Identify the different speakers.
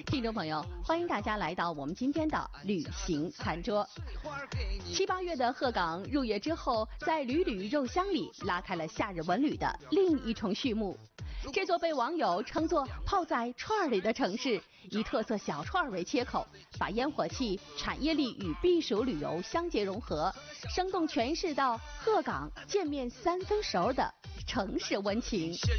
Speaker 1: 听众朋友，欢迎大家来到我们今天的旅行餐桌。7、8月的鹤岗入夜之后，在缕缕肉香里拉开了夏日文旅的另一重序幕。这座被网友称作泡在串儿里的城市，以特色小串儿为切口，把烟火气、产业力与避暑旅游相结融合，生动诠释到鹤岗见面3分熟的城市温情。